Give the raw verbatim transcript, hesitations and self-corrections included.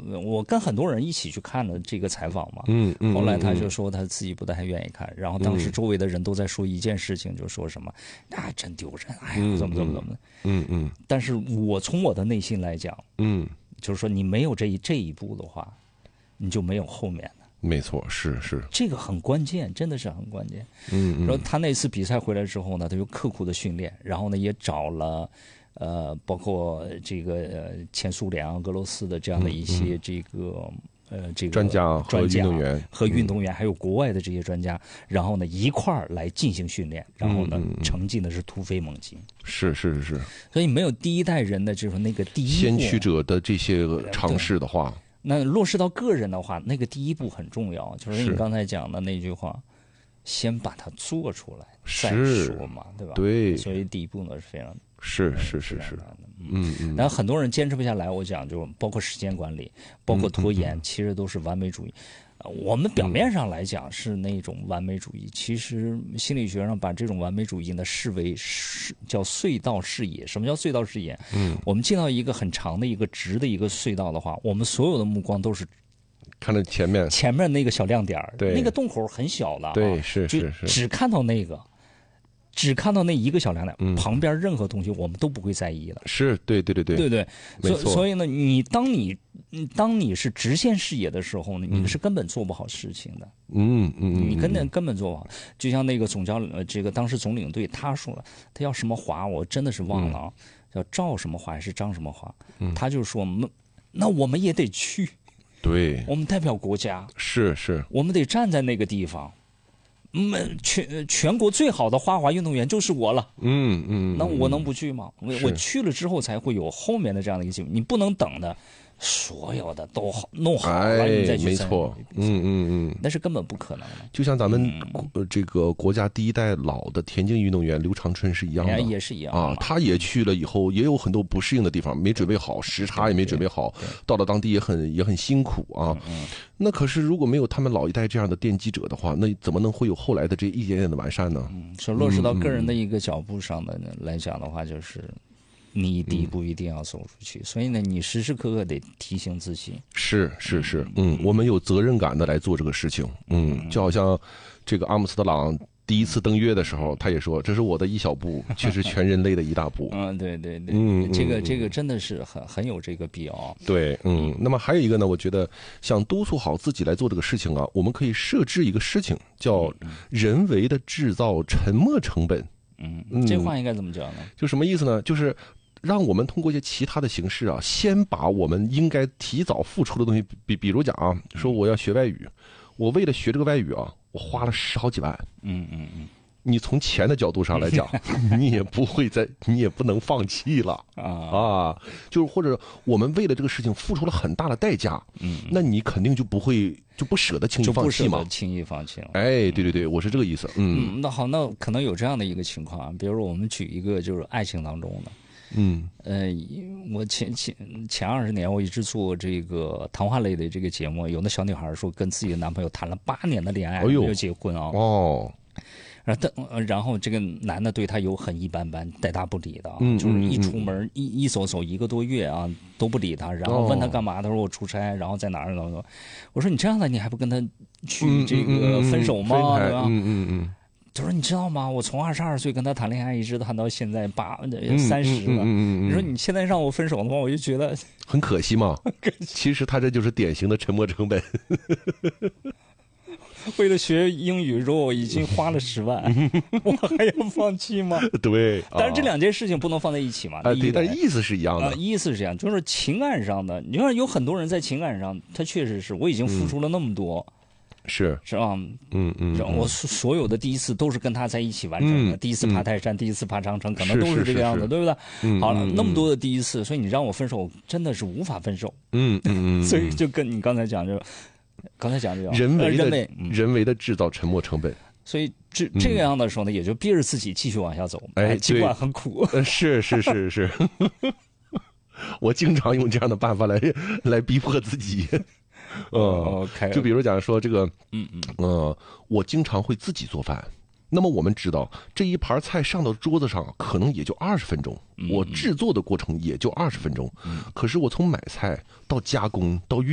我跟很多人一起去看了这个采访嘛， 嗯嗯， 后来他就说他自己不太愿意看，然后当时周围的人都在说一件事情，就说什么啊真丢人，哎呀怎么怎么怎么， 嗯嗯， 但是我从我的内心来讲， 嗯， 就是说你没有这一这一步的话，你就没有后面的。 没错，是是， 这个很关键，真的是很关键。 嗯嗯， 然后他那次比赛回来之后呢，他就刻苦的训练，然后呢也找了，呃，包括这个呃前苏联啊、俄罗斯的这样的一些这个、嗯、呃这个专家和运动员和运动员，还有国外的这些专家，然后呢一块儿来进行训练，然后呢、 嗯嗯、 成绩呢是突飞猛进。 是是是， 所以没有第一代人的这种那个第一先驱者的这些尝试的话。 那落实到个人的话，那个第一步很重要，就是你刚才讲的那句话，先把它做出来再说嘛，对吧？ 对， 所以第一步呢是非常是是是是，嗯嗯。 然后很多人坚持不下来，我讲就包括时间管理，包括拖延， 嗯嗯、 其实都是完美主义。我们表面上来讲是那种完美主义，其实心理学上把这种完美主义呢视为是叫隧道视野。什么叫隧道视野？嗯，我们进到一个很长的一个直的一个隧道的话，我们所有的目光都是看着前面前面那个小亮点， 对， 那个洞口很小的、啊， 对，是是是， 只看到那个。只看到那一个小亮点， 嗯、 旁边任何东西我们都不会在意的。 是，对对对对， 对对， 没错。 所以呢，你当你当你是直线视野的时候呢，你是根本做不好事情的。 嗯嗯， 你根本根本做不好。就像那个总教呃，这个当时总领队他说了，他要什么华，我真的是忘了啊，嗯、叫赵什么华还是张什么华？嗯、他就说，那我们也得去， 对， 我们代表国家， 是是， 我们得站在那个地方。嗯，全全国最好的花滑运动员就是我了。 嗯嗯， 那我能不去吗？我我去了之后才会有后面的这样的一个机会，你不能等的，所有的都好弄好了、 哎、 你再去。 没错，嗯嗯嗯， 那是根本不可能的。 就像咱们、嗯、这个国家第一代老的田径运动员刘长春是一样的， 也是一样啊，他也去了以后也有很多不适应的地方，没准备好，时差也没准备好，到了当地也很也很辛苦啊。 嗯嗯， 那可是如果没有他们老一代这样的奠基者的话，那怎么能会有后来的这一点点的完善呢？ 嗯，说落实到个人的一个脚步上的来讲的话，就是你第一步一定要走出去，嗯、所以呢，你时时刻刻得提醒自己。 是是是，嗯，我们有责任感的来做这个事情，嗯，就好像这个阿姆斯特朗第一次登月的时候，他也说这是我的一小步，却是全人类的一大步。 嗯，对对对， 嗯， 这个这个真的是很很有这个必要。 对，嗯，那么还有一个呢，我觉得想督促好自己来做这个事情啊，我们可以设置一个事情，叫人为的制造沉没成本。 嗯，这话应该怎么讲呢？ 就什么意思呢？就是让我们通过一些其他的形式啊，先把我们应该提早付出的东西，比比如讲啊，说我要学外语，我为了学这个外语啊，我花了十好几万。 嗯嗯嗯。 你从钱的角度上来讲，你也不会再，你也不能放弃了啊啊！就是或者我们为了这个事情付出了很大的代价， 嗯， 那你肯定就不会就不舍得轻易放弃嘛， 轻易放弃了。 哎，对对对，我是这个意思。嗯， 嗯那好，那可能有这样的一个情况啊，比如说我们举一个就是爱情当中的。 嗯， 呃，我前前前二十年我一直做这个谈话类的这个节目，有那小女孩说跟自己的男朋友谈了八年的恋爱，没有结婚啊。 哦。 然后，然后这个男的对她有很一般般，带她不理的， 嗯、 就是一出门、嗯、一一走走一个多月啊都不理她，然后问她干嘛，她说我出差，然后在哪儿呢？我说你这样的你还不跟他去这个分手吗？ 嗯、 对吧？ 嗯嗯嗯。 他说你知道吗？我从二十二岁跟他谈恋爱，一直谈到现在八三十了。 嗯嗯、 你说你现在让我分手的话，我就觉得很可惜嘛。其实他这就是典型的沉没成本。 为了学英语，如果我已经花了十万，我还要放弃吗？ 对， 但是这两件事情不能放在一起嘛。 啊，对，但是意思是一样的。 啊，意思是这样，就是情感上的。你看，有很多人在情感上，他确实是我已经付出了那么多， 是是吧？ 嗯嗯， 我所有的第一次都是跟他在一起完成的。第一次爬泰山，第一次爬长城，可能都是这个样子，对不对？好了，那么多的第一次，所以你让我分手，真的是无法分手。 嗯嗯嗯， 所以就跟你刚才讲就。刚才讲这个人为的人为、 嗯、人为的制造沉没成本， 所以这这个样的时候呢，也就逼着自己继续往下走， 哎， 尽管很苦。 呃，是是是是，我经常用这样的办法来来逼迫自己。 呃， 就比如讲说这个， 嗯嗯， 呃，我经常会自己做饭。那么我们知道，这一盘菜上到桌子上可能也就二十分钟，我制作的过程也就二十分钟，可是我从买菜到加工到运